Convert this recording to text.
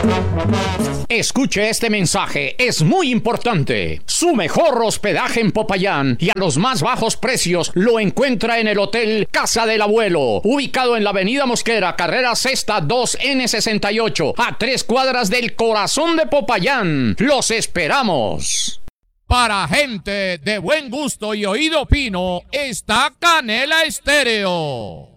Escuche este mensaje, es muy importante. Su mejor hospedaje en Popayán y a los más bajos precios lo encuentra en el Hotel Casa del Abuelo, ubicado en la Avenida Mosquera, carrera sexta 2N68, a 3 cuadras del corazón de Popayán. ¡Los esperamos! Para gente de buen gusto y oído fino, está Canela Estéreo.